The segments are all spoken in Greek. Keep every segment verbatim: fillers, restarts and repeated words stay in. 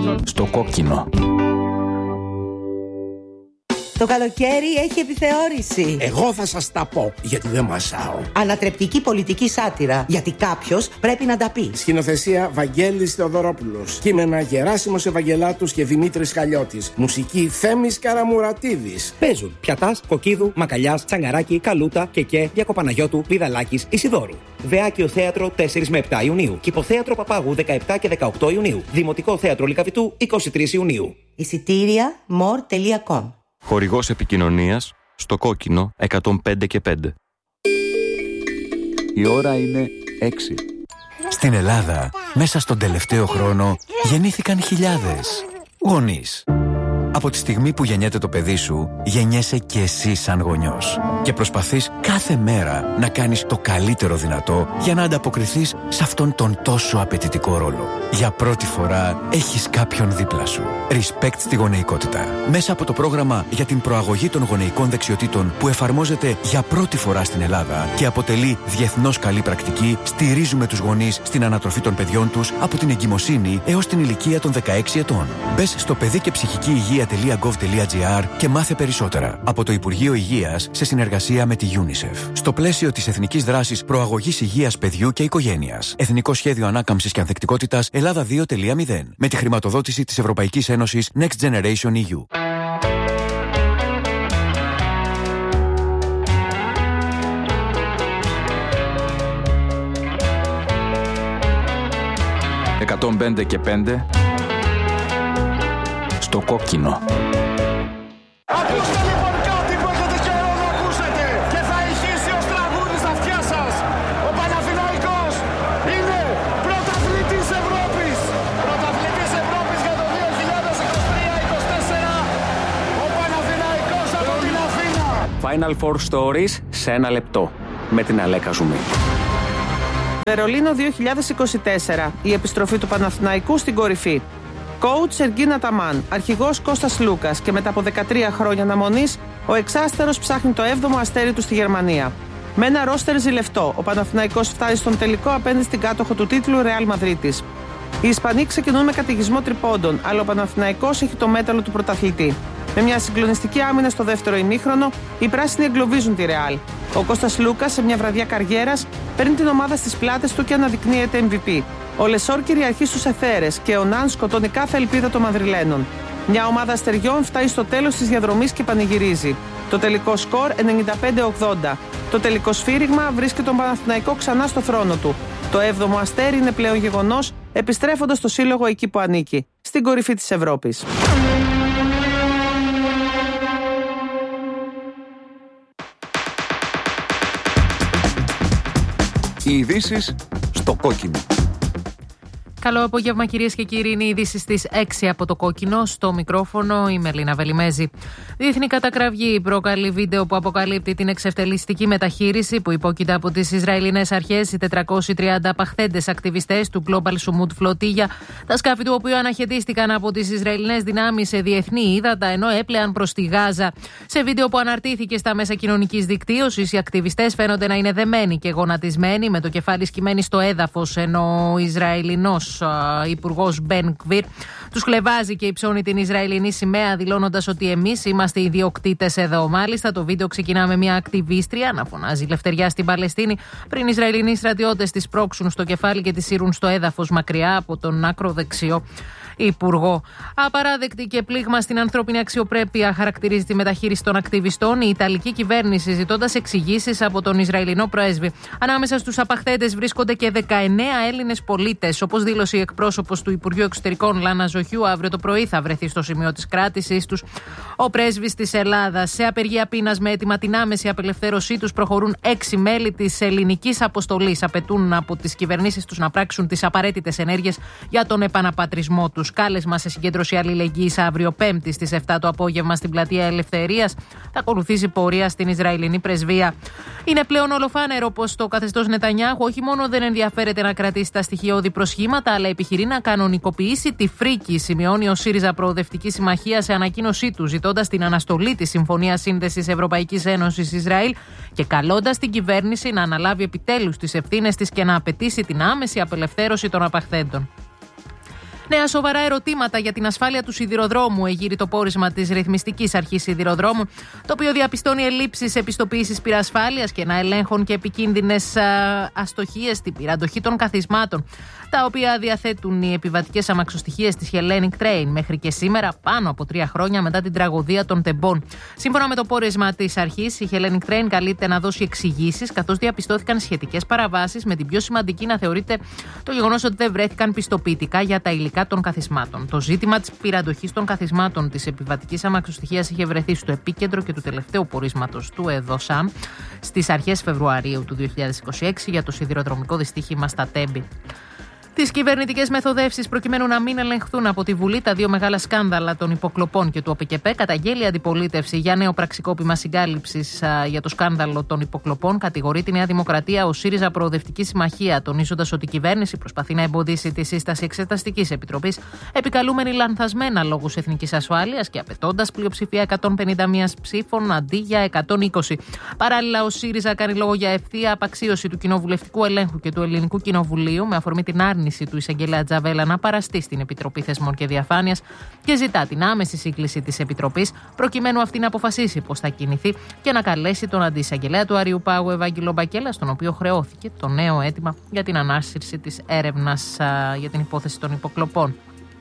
Στο κόκκινο. Το καλοκαίρι έχει επιθεώρηση. Εγώ θα σας τα πω, γιατί δεν μασάω. Ανατρεπτική πολιτική σάτυρα, γιατί κάποιος πρέπει να τα πει. Σκηνοθεσία Βαγγέλης Θεοδωρόπουλος. Κείμενα Γεράσιμος Ευαγγελάτους και Δημήτρης Χαλιώτης. Μουσική Θέμης Καραμουρατίδης. Παίζουν Πιατάς, Κοκκίδου, Μακαλιάς, Τσαγκαράκη, Καλούτα, Κεκέ, Διακοπαναγιώτου, Βιδαλάκης, Ισιδόρου. Βεάκιο Θέατρο τέσσερα με επτά Ιουνίου. Κηποθέατρο Παπάγου δεκαεπτά και δεκαοκτώ Ιουνίου. Δημοτικό Θέατρο Λυκαβητού είκοσι τρεις Ιουνίου. Εισιτήρια μορ τελεία κομ. Χορηγός επικοινωνίας στο κόκκινο εκατόν πέντε και πέντε. Η ώρα είναι έξι. Στην Ελλάδα, μέσα στον τελευταίο χρόνο, γεννήθηκαν χιλιάδες γονείς. Από τη στιγμή που γεννιέται το παιδί σου, γεννιέσαι και εσύ σαν γονιός. Και προσπαθείς κάθε μέρα να κάνεις το καλύτερο δυνατό για να ανταποκριθείς σε αυτόν τον τόσο απαιτητικό ρόλο. Για πρώτη φορά έχεις κάποιον δίπλα σου. Respect στη γονεϊκότητα. Μέσα από το πρόγραμμα για την προαγωγή των γονεϊκών δεξιοτήτων που εφαρμόζεται για πρώτη φορά στην Ελλάδα και αποτελεί διεθνώς καλή πρακτική, στηρίζουμε τους γονείς στην ανατροφή των παιδιών τους από την εγκυμοσύνη έως την ηλικία των δεκαέξι ετών. Μπες στο παιδί και ψυχική υγεία τελεία γκοβ τελεία τζι άρ και μάθε περισσότερα από το Υπουργείο Υγείας σε συνεργασία με τη UNICEF. Στο πλαίσιο της Εθνικής Δράσης Προαγωγής Υγείας Παιδιού και Οικογένειας. Εθνικό Σχέδιο Ανάκαμψης και Ανθεκτικότητας Ελλάδα δύο τελεία μηδέν. Με τη χρηματοδότηση της Ευρωπαϊκής Ένωσης Next Generation ι γιου. εκατόν πέντε και πέντε. Στο κόκκινο. Ακούστε λοιπόν κάτι που έχετε καιρό να ακούσετε και θα ηχήσει ως τραγούδι στα αυτιά σας. Ο Παναθηναϊκός είναι πρωταθλητής Ευρώπης. Πρωταθλητής Ευρώπης για το δύο χιλιάδες είκοσι τρία είκοσι τέσσερα. Ο Παναθηναϊκός από την Αθήνα. Final Four Stories σε ένα λεπτό. Με την Αλέκα Ζουμί. Βερολίνο δύο χιλιάδες είκοσι τέσσερα. Η επιστροφή του Παναθηναϊκού στην κορυφή. Coach Σεργίν Αταμάν, αρχηγός Κώστας Λούκας και μετά από δεκατρία χρόνια αναμονής, ο εξάστερος ψάχνει το έβδομο αστέρι του στη Γερμανία. Με ένα ρόστερ ζηλευτό, ο Παναθηναϊκός φτάσει στον τελικό απέναντι στην κάτοχο του τίτλου Ρεάλ Μαδρίτης. Οι Ισπανοί ξεκινούν με καταιγισμό τριπώντων, αλλά ο Παναθηναϊκός έχει το μέταλλο του πρωταθλητή. Με μια συγκλονιστική άμυνα στο δεύτερο ημίχρονο, οι πράσινοι εγκλωβίζουν τη Ρεάλ. Ο Κώστας Λούκας, σε μια βραδιά καριέρας, παίρνει την ομάδα στις πλάτες του και αναδεικνύεται εμ βι πι. Ο Λεσόρ κυριαρχεί στους εθέρες και ο Ναν σκοτώνει κάθε ελπίδα των Μαδριλένων. Μια ομάδα αστεριών φτάνει στο τέλος της διαδρομής και πανηγυρίζει. Το τελικό σκορ ενενήντα πέντε ογδόντα. Το τελικό σφύριγμα βρίσκει τον Παναθηναϊκό ξανά στο θρόνο του. Το έβδομο αστέρι είναι πλέον γεγονός, επιστρέφοντας στο σύλλογο εκεί που ανήκει, στην κορυφή της Ευρώπης. Οι ειδήσεις στο κόκκινο. Καλό απόγευμα, κυρίες και κύριοι. Είναι οι ειδήσεις στις έξι από το κόκκινο. Στο μικρόφωνο η Μελίνα Βελιμέζη. Διεθνή κατακραυγή προκαλεί βίντεο που αποκαλύπτει την εξευτελιστική μεταχείριση που υπόκειται από τις Ισραηλινές αρχές οι τετρακόσιοι τριάντα απαχθέντες ακτιβιστές του Global Sumud Flotilla, τα σκάφη του οποίου αναχαιτίστηκαν από τις Ισραηλινές δυνάμεις σε διεθνή ύδατα ενώ έπλεαν προς τη Γάζα. Σε βίντεο που αναρτήθηκε στα μέσα κοινωνικής δικτύωσης, οι ακτιβιστές φαίνονται να είναι δεμένοι και γονατισμένοι με το κεφάλι σκυμμένοι στο έδαφος, ενώ ο Ισραηλινός Υπουργός Μπεν Γκβίρ τους χλεβάζει και υψώνει την Ισραηλινή σημαία, δηλώνοντας ότι εμείς είμαστε οι ιδιοκτήτες εδώ. Μάλιστα, το βίντεο ξεκινά με μια ακτιβίστρια να φωνάζει ελευθεριά στην Παλαιστίνη, πριν οι Ισραηλινοί στρατιώτες τη πρόξουν στο κεφάλι και τη σύρουν στο έδαφος μακριά από τον ακροδεξιό Υπουργό. Απαράδεκτη και πλήγμα στην ανθρώπινη αξιοπρέπεια χαρακτηρίζει τη μεταχείριση των ακτιβιστών η Ιταλική κυβέρνηση, ζητώντας εξηγήσεις από τον Ισραηλινό πρέσβη. Ανάμεσα στους απαχθέντες βρίσκονται και δεκαεννέα Έλληνες πολίτες. Όπως δήλωσε η εκπρόσωπος του Υπουργείου Εξωτερικών Λάνα Ζοχιού, αύριο το πρωί θα βρεθεί στο σημείο της κράτησής τους ο πρέσβης της Ελλάδας. Σε απεργία πείνας με έτοιμα την άμεση απελευθέρωσή τους προχωρούν έξι μέλη της ελληνικής αποστολής. Απαιτούν από τις κυβερνήσεις τους να πράξουν τις απαραίτητες ενέργειες για τον επαναπατρισμό τους. Κάλεσμα σε συγκέντρωση αλληλεγγύης αύριο Πέμπτη στις επτά το απόγευμα στην Πλατεία Ελευθερίας. Θα ακολουθήσει πορεία στην Ισραηλινή πρεσβεία. Είναι πλέον ολοφάνερο πως το καθεστώς Νετανιάχου όχι μόνο δεν ενδιαφέρεται να κρατήσει τα στοιχειώδη προσχήματα, αλλά επιχειρεί να κανονικοποιήσει τη φρίκη, σημειώνει ο ΣΥΡΙΖΑ Προοδευτική Συμμαχία σε ανακοίνωσή του, ζητώντας την αναστολή της Συμφωνίας Σύνδεσης Ευρωπαϊκής Ένωσης Ισραήλ και καλώντας την κυβέρνηση να αναλάβει επιτέλους τις ευθύνες της και να απαιτήσει την άμεση απελευθέρωση των απαχθέντων. Νέα σοβαρά ερωτήματα για την ασφάλεια του σιδηροδρόμου εγείρει το πόρισμα της Ρυθμιστικής Αρχής Σιδηροδρόμων, το οποίο διαπιστώνει ελλείψεις επιστοποίησης πυρασφάλειας και να ελέγχουν και επικίνδυνες αστοχίες στην πυραντοχή των καθισμάτων, τα οποία διαθέτουν οι επιβατικές αμαξοστοιχίες της Hellenic Train μέχρι και σήμερα, πάνω από τρία χρόνια μετά την τραγωδία των τεμπών. Σύμφωνα με το πόρισμα της αρχής, η Hellenic Train καλείται να δώσει εξηγήσεις, καθώς διαπιστώθηκαν σχετικές παραβάσεις, με την πιο σημαντική να θεωρείται το γεγονός ότι δεν βρέθηκαν πιστοποιητικά για τα υλικά των καθισμάτων. Το ζήτημα της πυραντοχής των καθισμάτων της επιβατικής αμαξοστοιχίας είχε βρεθεί στο επίκεντρο και του τελευταίου πορίσματος του ΕΔΟΣΑΜ στις αρχές Φεβρουαρίου του δύο χιλιάδες είκοσι έξι για το σιδηροδρομικό δυστύχημα στα Τέμπη. Τις κυβερνητικές μεθοδεύσεις προκειμένου να μην ελεγχθούν από τη Βουλή τα δύο μεγάλα σκάνδαλα των υποκλοπών και του ΟΠΕΚΕΠΕ, καταγγέλει η αντιπολίτευση για νέο πραξικόπημα συγκάλυψης για το σκάνδαλο των υποκλοπών. Κατηγορεί τη Νέα Δημοκρατία, ο ΣΥΡΙΖΑ Προοδευτική Συμμαχία, τονίζοντας ότι η κυβέρνηση προσπαθεί να εμποδίσει τη σύσταση Εξεταστικής Επιτροπής, επικαλούμενη λανθασμένα λόγους εθνικής ασφάλειας και απαιτώντας πλειοψηφία εκατόν πενήντα ένα ψήφων αντί για εκατόν είκοσι. Παράλληλα, ο ΣΥΡΙΖΑ κάνει λόγο για ευθεία απαξίωση του κοινοβουλευτικού ελέγχου και του Ελληνικού Κοινοβουλίου με αφορμή την άρνηση του εισαγγελέα Τζαβέλα να παραστεί στην Επιτροπή Θεσμών και Διαφάνειας και ζητά την άμεση σύγκληση της Επιτροπής προκειμένου αυτή να αποφασίσει πώς θα κινηθεί και να καλέσει τον αντιεισαγγελέα του Αριού Πάγου Ευάγγελο Μπακέλα, στον οποίο χρεώθηκε το νέο αίτημα για την ανάσυρση της έρευνας α, για την υπόθεση των υποκλοπών.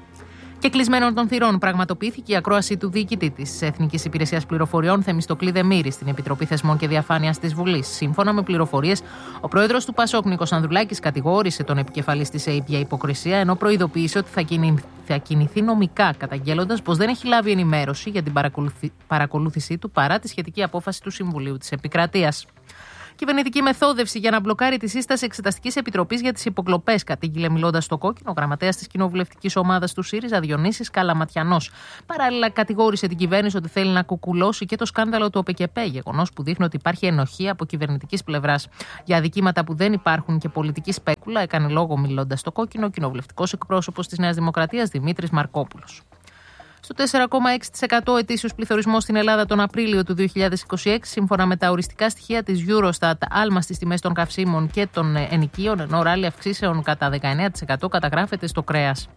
Και κλεισμένων των θυρών πραγματοποιήθηκε η ακρόαση του διοικητή της Εθνικής Υπηρεσίας Πληροφοριών, Θεμιστοκλή Δεμήρη, στην Επιτροπή Θεσμών και Διαφάνειας της Βουλής. Σύμφωνα με πληροφορίες, ο πρόεδρος του ΠΑΣΟΚ, Νίκος Ανδρουλάκης, κατηγόρησε τον επικεφαλής της ΕΕΠ για υποκρισία, ενώ προειδοποίησε ότι θα, κινη... θα κινηθεί νομικά, καταγγέλλοντας πως δεν έχει λάβει ενημέρωση για την παρακολουθ... παρακολούθησή του παρά τη σχετική απόφαση του Συμβουλίου της Επικρατείας. Κυβερνητική μεθόδευση για να μπλοκάρει τη σύσταση Εξεταστικής Επιτροπής για τις υποκλοπές, κατήγγειλε μιλώντας στο κόκκινο ο γραμματέας της κοινοβουλευτικής ομάδας του ΣΥΡΙΖΑ, Διονύσης Καλαματιανός. Παράλληλα, κατηγόρησε την κυβέρνηση ότι θέλει να κουκουλώσει και το σκάνδαλο του ΟΠΕΚΕΠΕ, γεγονός που δείχνει ότι υπάρχει ενοχή από κυβερνητικής πλευράς. Για αδικήματα που δεν υπάρχουν και πολιτική σπέκουλα, έκανε λόγο μιλώντας στο κόκκινο ο κοινοβουλευτικός εκπρόσωπος της Νέας Δημοκρατίας, Δημήτρης Μαρκόπουλος. Στο τέσσερα κόμμα έξι τοις εκατό ετήσιος πληθωρισμός στην Ελλάδα τον Απρίλιο του δύο χιλιάδες είκοσι έξι, σύμφωνα με τα οριστικά στοιχεία της Eurostat, άλμα στις τιμές των καυσίμων και των ενοικίων, ενώ ράλι αυξήσεων κατά δεκαεννέα τοις εκατό καταγράφεται στο κρέας.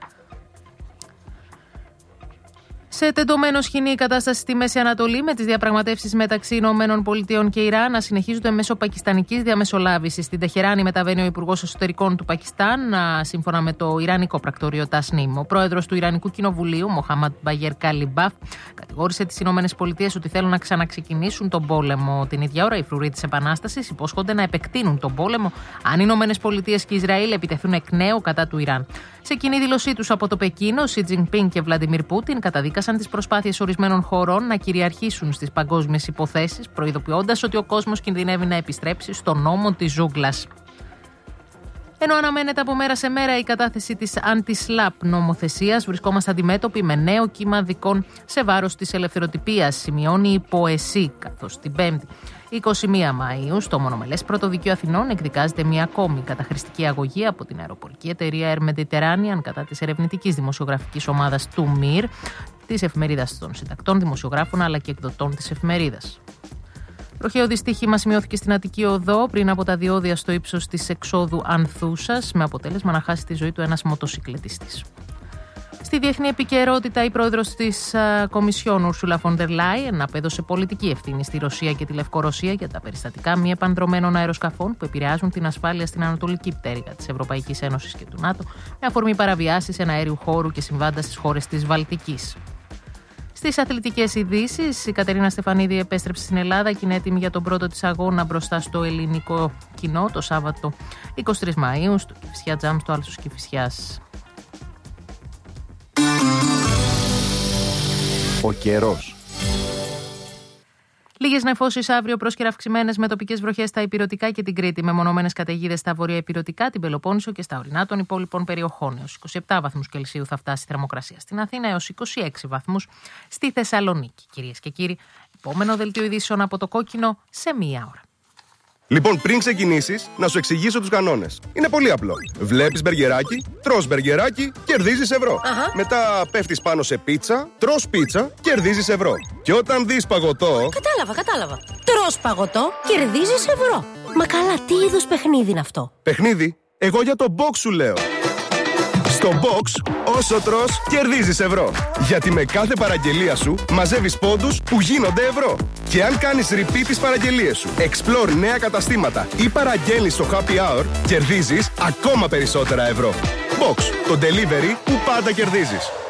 Σε τεντωμένο σκηνή η κατάσταση στη Μέση Ανατολή, με τις διαπραγματεύσεις μεταξύ Ηνωμένων Πολιτειών και Ιράν να συνεχίζονται μέσω πακιστανικής διαμεσολάβησης. Στην Τεχεράνη μεταβαίνει ο Υπουργός Εσωτερικών του Πακιστάν, σύμφωνα με το Ιρανικό πρακτορείο Τασνίμ. Ο πρόεδρος του Ιρανικού Κοινοβουλίου, Μοχάμαντ Μπαγέρ Καλιμπάφ, κατηγόρησε τις Ηνωμένες Πολιτείες ότι θέλουν να ξαναξεκινήσουν τον πόλεμο. Την ίδια ώρα, οι φρουροί της Επανάστασης υπόσχονται να επεκτείνουν τον πόλεμο αν οι Ηνωμένες Πολιτείες και Ισραήλ επιτεθούν εκ νέου κατά του Ιράν. Σε κοινή δήλωσή τους από το Πεκίνο, Σι Τζινπίνγκ και Βλαντιμίρ Πούτιν καταδίκασαν τις προσπάθειες ορισμένων χωρών να κυριαρχήσουν στις παγκόσμιες υποθέσεις, προειδοποιώντας ότι ο κόσμος κινδυνεύει να επιστρέψει στον νόμο της ζούγκλας. Ενώ αναμένεται από μέρα σε μέρα η κατάθεση της αντι-σλαπ νομοθεσίας, βρισκόμαστε αντιμέτωποι με νέο κύμα δικών σε βάρος της ελευθεροτυπίας, σημειώνει η ΠΟΕΣΥ, καθώς την Πέμπτη, εικοστή πρώτη Μαΐου, στο μονομελές Πρωτοδικείο Αθηνών εκδικάζεται μια ακόμη καταχρηστική αγωγή από την αεροπορική εταιρεία Air Mediterranean κατά της ερευνητικής δημοσιογραφικής ομάδας του ΜΙΡ, της εφημερίδας των συντακτών, δημοσιογράφων αλλά και εκδοτών της εφημερίδας. Τροχαίο δυστύχημα σημειώθηκε στην Αττική Οδό πριν από τα διόδια στο ύψος της εξόδου Ανθούσας, με αποτέλεσμα να χάσει τη ζωή του ένας μοτοσυκλετιστής. Στη διεθνή επικαιρότητα, η πρόεδρος της uh, Κομισιόν, Ούρσουλα φον ντερ Λάιεν, απέδωσε πολιτική ευθύνη στη Ρωσία και τη Λευκορωσία για τα περιστατικά μη επανδρομένων αεροσκαφών που επηρεάζουν την ασφάλεια στην ανατολική πτέρυγα της Ευρωπαϊκής Ένωσης και του ΝΑΤΟ, με αφορμή παραβιάσεις εναέριου χώρου και συμβάντα στις χώρες της Βαλτικής. Στις αθλητικές ειδήσεις, η Κατερίνα Στεφανίδη επέστρεψε στην Ελλάδα και είναι έτοιμη για τον πρώτο της αγώνα μπροστά στο ελληνικό κοινό το Σάββατο εικοστή τρίτη Μαΐου στο Κηφισιά Τζαμ, στο Άλσος Κηφισιάς. Ο καιρός. Λίγες νεφώσεις αύριο, πρόσκαιρα αυξημένες με τοπικές βροχές στα ηπειρωτικά και την Κρήτη, με μονομένες καταιγίδες στα βορειοηπειρωτικά, την Πελοπόννησο και στα ορεινά των υπόλοιπων περιοχών. Έως είκοσι επτά βαθμούς Κελσίου θα φτάσει η θερμοκρασία στην Αθήνα, έως είκοσι έξι βαθμούς στη Θεσσαλονίκη. Κυρίες και κύριοι, επόμενο δελτίο ειδήσεων από το Κόκκινο σε μία ώρα. Λοιπόν, πριν ξεκινήσεις, να σου εξηγήσω τους κανόνες. Είναι πολύ απλό. Βλέπεις μπεργκεράκι, τρως μπεργκεράκι, κερδίζεις ευρώ. Αχα. Μετά πέφτεις πάνω σε πίτσα, τρως πίτσα, κερδίζεις ευρώ. Και όταν δεις παγωτό... Κατάλαβα, κατάλαβα. Τρως παγωτό, κερδίζεις ευρώ. Μα καλά, τι είδους παιχνίδι είναι αυτό? Παιχνίδι? Εγώ για το box σου λέω. Στο Box, όσο τρως, κερδίζεις ευρώ. Γιατί με κάθε παραγγελία σου μαζεύεις πόντους που γίνονται ευρώ. Και αν κάνεις repeat τις παραγγελίες σου, explore νέα καταστήματα ή παραγγέλνεις στο Happy Hour, κερδίζεις ακόμα περισσότερα ευρώ. Box, το delivery που πάντα κερδίζεις.